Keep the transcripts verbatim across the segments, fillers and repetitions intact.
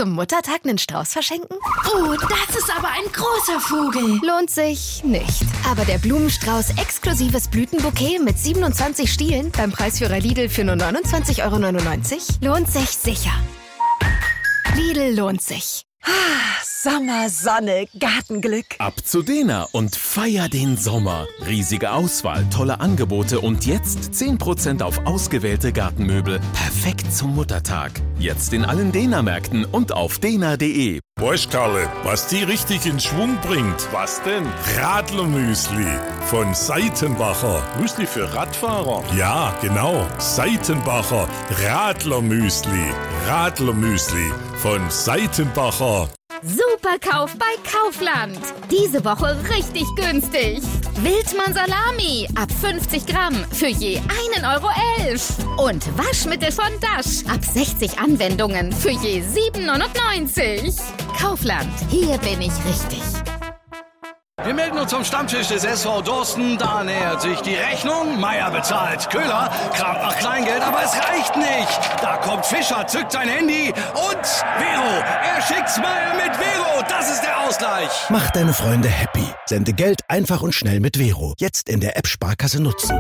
Zum Muttertag einen Strauß verschenken? Oh, das ist aber ein großer Vogel. Lohnt sich nicht. Aber der Blumenstrauß exklusives Blütenbouquet mit siebenundzwanzig Stielen beim Preisführer Lidl für nur neunundzwanzig Euro neunundneunzig lohnt sich sicher. Lidl lohnt sich. Sommer, Sonne, Gartenglück. Ab zu Dena und feier den Sommer. Riesige Auswahl, tolle Angebote und jetzt zehn Prozent auf ausgewählte Gartenmöbel. Perfekt zum Muttertag. Jetzt in allen Dena-Märkten und auf dena punkt de. Weißt Karle, was die richtig in Schwung bringt? Was denn? Radlermüsli von Seitenbacher. Müsli für Radfahrer? Ja, genau. Seitenbacher Radlermüsli. Radlermüsli von Seitenbacher. Superkauf bei Kaufland. Diese Woche richtig günstig. Wildmann Salami ab fünfzig Gramm für je einen Euro elf. Und Waschmittel von Dash ab sechzig Anwendungen für je sieben neunundneunzig. Kaufland, hier bin ich richtig. Wir melden uns zum Stammtisch des S V Dorsten. Da nähert sich die Rechnung. Meier bezahlt. Köhler kramt nach Kleingeld, aber es reicht nicht. Da kommt Fischer, zückt sein Handy und Vero. Er schickt Smile mit Vero. Das ist der Ausgleich. Mach deine Freunde happy. Sende Geld einfach und schnell mit Vero. Jetzt in der App Sparkasse nutzen.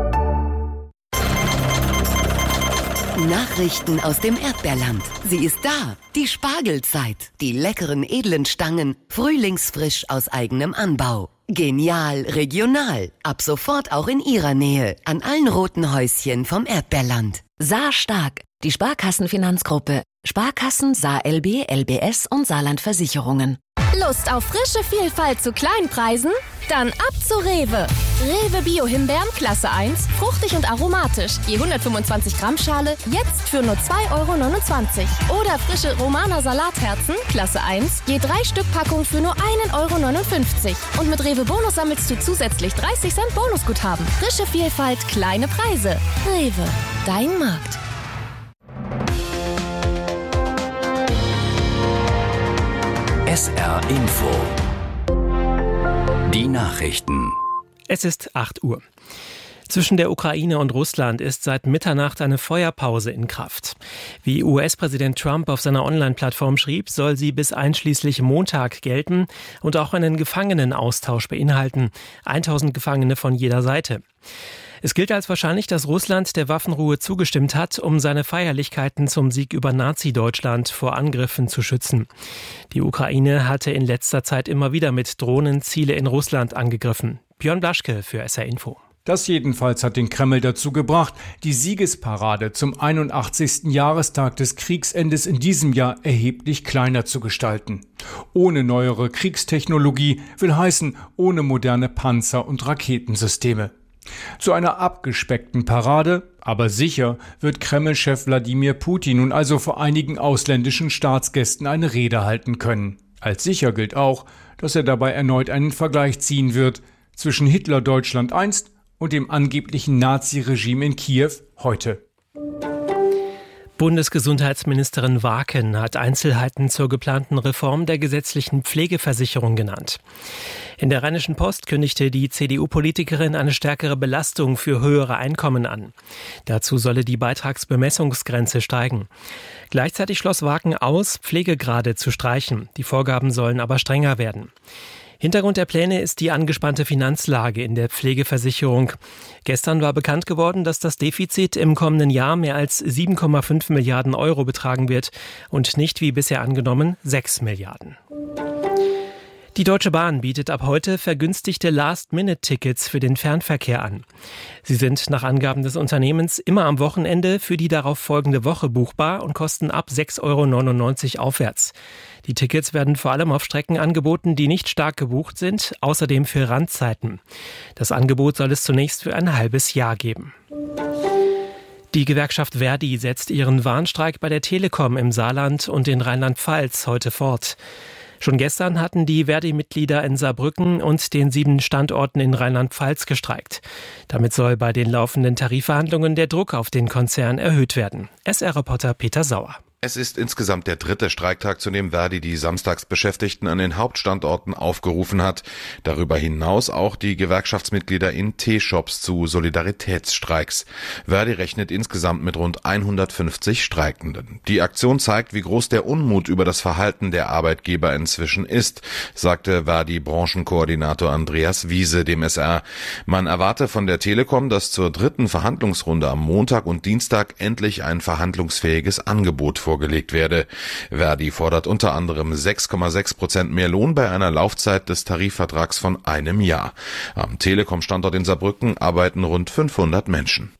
Nachrichten aus dem Erdbeerland. Sie ist da, die Spargelzeit. Die leckeren, edlen Stangen, frühlingsfrisch aus eigenem Anbau. Genial, regional. Ab sofort auch in Ihrer Nähe. An allen roten Häuschen vom Erdbeerland. Saar Stark, die Sparkassenfinanzgruppe. Sparkassen, Saar L B, L B S und Saarland Versicherungen. Lust auf frische Vielfalt zu Kleinpreisen? Dann ab zu Rewe. Rewe Bio Himbeeren Klasse eins, fruchtig und aromatisch. Je hundertfünfundzwanzig Gramm Schale, jetzt für nur zwei Euro neunundzwanzig. Oder frische Romana Salatherzen Klasse eins, je drei Stück Packung für nur einen Euro neunundfünfzig. Und mit Rewe Bonus sammelst du zusätzlich dreißig Cent Bonusguthaben. Frische Vielfalt, kleine Preise. Rewe, dein Markt. S R Info. Die Nachrichten. Es ist acht Uhr. Zwischen der Ukraine und Russland ist seit Mitternacht eine Feuerpause in Kraft. Wie U S-Präsident Trump auf seiner Online-Plattform schrieb, soll sie bis einschließlich Montag gelten und auch einen Gefangenenaustausch beinhalten. tausend Gefangene von jeder Seite. Es gilt als wahrscheinlich, dass Russland der Waffenruhe zugestimmt hat, um seine Feierlichkeiten zum Sieg über Nazi-Deutschland vor Angriffen zu schützen. Die Ukraine hatte in letzter Zeit immer wieder mit Drohnen Ziele in Russland angegriffen. Björn Blaschke für S R Info. Das jedenfalls hat den Kreml dazu gebracht, die Siegesparade zum einundachtzigsten Jahrestag des Kriegsendes in diesem Jahr erheblich kleiner zu gestalten. Ohne neuere Kriegstechnologie will heißen, ohne moderne Panzer- und Raketensysteme. Zu einer abgespeckten Parade, aber sicher, wird Kreml-Chef Wladimir Putin nun also vor einigen ausländischen Staatsgästen eine Rede halten können. Als sicher gilt auch, dass er dabei erneut einen Vergleich ziehen wird zwischen Hitler-Deutschland einst und dem angeblichen Nazi-Regime in Kiew heute. Bundesgesundheitsministerin Waken hat Einzelheiten zur geplanten Reform der gesetzlichen Pflegeversicherung genannt. In der Rheinischen Post kündigte die C D U-Politikerin eine stärkere Belastung für höhere Einkommen an. Dazu solle die Beitragsbemessungsgrenze steigen. Gleichzeitig schloss Waken aus, Pflegegrade zu streichen. Die Vorgaben sollen aber strenger werden. Hintergrund der Pläne ist die angespannte Finanzlage in der Pflegeversicherung. Gestern war bekannt geworden, dass das Defizit im kommenden Jahr mehr als sieben Komma fünf Milliarden Euro betragen wird und nicht wie bisher angenommen sechs Milliarden. Die Deutsche Bahn bietet ab heute vergünstigte Last-Minute-Tickets für den Fernverkehr an. Sie sind nach Angaben des Unternehmens immer am Wochenende für die darauf folgende Woche buchbar und kosten ab sechs Euro neunundneunzig aufwärts. Die Tickets werden vor allem auf Strecken angeboten, die nicht stark gebucht sind, außerdem für Randzeiten. Das Angebot soll es zunächst für ein halbes Jahr geben. Die Gewerkschaft Verdi setzt ihren Warnstreik bei der Telekom im Saarland und in Rheinland-Pfalz heute fort. Schon gestern hatten die Verdi-Mitglieder in Saarbrücken und den sieben Standorten in Rheinland-Pfalz gestreikt. Damit soll bei den laufenden Tarifverhandlungen der Druck auf den Konzern erhöht werden. S R-Reporter Peter Sauer. Es ist insgesamt der dritte Streiktag, zu dem Verdi die Samstagsbeschäftigten an den Hauptstandorten aufgerufen hat. Darüber hinaus auch die Gewerkschaftsmitglieder in Teeshops zu Solidaritätsstreiks. Verdi rechnet insgesamt mit rund hundertfünfzig Streikenden. Die Aktion zeigt, wie groß der Unmut über das Verhalten der Arbeitgeber inzwischen ist, sagte Verdi-Branchenkoordinator Andreas Wiese dem S R. Man erwarte von der Telekom, dass zur dritten Verhandlungsrunde am Montag und Dienstag endlich ein verhandlungsfähiges Angebot vorgelegt werde. Verdi fordert unter anderem sechs Komma sechs Prozent mehr Lohn bei einer Laufzeit des Tarifvertrags von einem Jahr. Am Telekom-Standort in Saarbrücken arbeiten rund fünfhundert Menschen.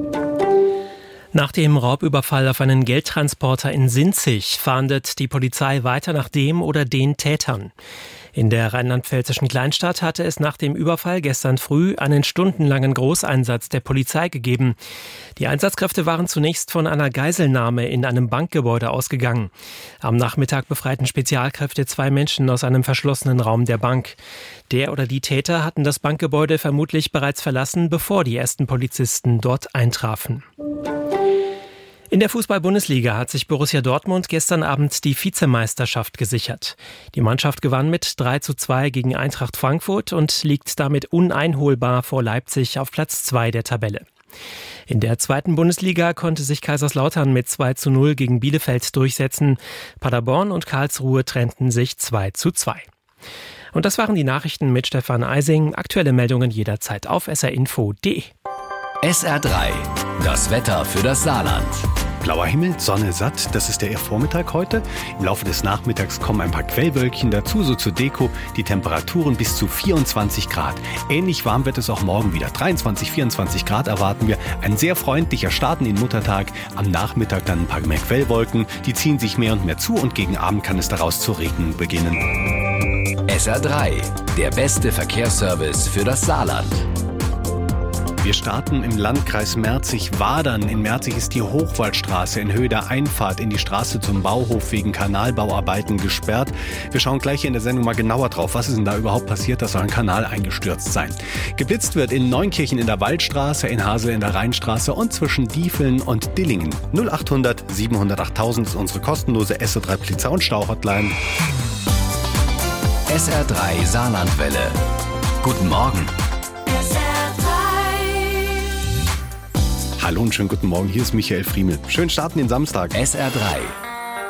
Nach dem Raubüberfall auf einen Geldtransporter in Sinzig fahndet die Polizei weiter nach dem oder den Tätern. In der rheinland-pfälzischen Kleinstadt hatte es nach dem Überfall gestern früh einen stundenlangen Großeinsatz der Polizei gegeben. Die Einsatzkräfte waren zunächst von einer Geiselnahme in einem Bankgebäude ausgegangen. Am Nachmittag befreiten Spezialkräfte zwei Menschen aus einem verschlossenen Raum der Bank. Der oder die Täter hatten das Bankgebäude vermutlich bereits verlassen, bevor die ersten Polizisten dort eintrafen. In der Fußball-Bundesliga hat sich Borussia Dortmund gestern Abend die Vizemeisterschaft gesichert. Die Mannschaft gewann mit drei zu zwei gegen Eintracht Frankfurt und liegt damit uneinholbar vor Leipzig auf Platz zwei der Tabelle. In der zweiten Bundesliga konnte sich Kaiserslautern mit zwei zu null gegen Bielefeld durchsetzen. Paderborn und Karlsruhe trennten sich zwei zu zwei. Und das waren die Nachrichten mit Stefan Eising. Aktuelle Meldungen jederzeit auf s r info punkt d e. S R drei, das Wetter für das Saarland. Blauer Himmel, Sonne satt, das ist der eher Vormittag heute. Im Laufe des Nachmittags kommen ein paar Quellwölkchen dazu, so zur Deko. Die Temperaturen bis zu vierundzwanzig Grad. Ähnlich warm wird es auch morgen wieder. dreiundzwanzig, vierundzwanzig Grad erwarten wir. Ein sehr freundlicher Start in den Muttertag. Am Nachmittag dann ein paar mehr Quellwolken. Die ziehen sich mehr und mehr zu und gegen Abend kann es daraus zu regnen beginnen. S R drei, der beste Verkehrsservice für das Saarland. Wir starten im Landkreis Merzig-Wadern. In Merzig ist die Hochwaldstraße in Höhe der Einfahrt in die Straße zum Bauhof wegen Kanalbauarbeiten gesperrt. Wir schauen gleich in der Sendung mal genauer drauf. Was ist denn da überhaupt passiert? Da soll ein Kanal eingestürzt sein. Geblitzt wird in Neunkirchen in der Waldstraße, in Hasel in der Rheinstraße und zwischen Diefeln und Dillingen. null achthundert siebenhundert achttausend ist unsere kostenlose S R drei Blitzer- und Stau-Hotline. S R drei Saarlandwelle. Guten Morgen. Hallo und schönen guten Morgen, hier ist Michael Friemel. Schönen Start in den Samstag. S R drei.